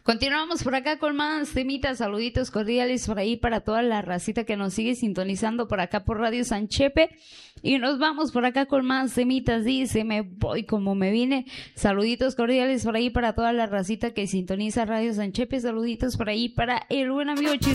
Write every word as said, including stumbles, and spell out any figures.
Continuamos por acá con más temitas, saluditos cordiales por ahí para toda la racita que nos sigue sintonizando por acá por Radio Sanchepe. Y nos vamos por acá con más temitas, dice, me voy como me vine. Saluditos cordiales por ahí para toda la racita que sintoniza Radio Sanchepe, saluditos por ahí para el buen amigo Chis